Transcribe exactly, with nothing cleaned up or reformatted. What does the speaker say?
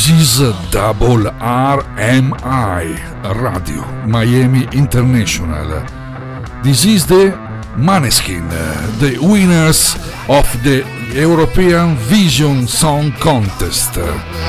This is Double R M I Radio Miami International. This is the Maneskin, the winners of the European Vision Song Contest.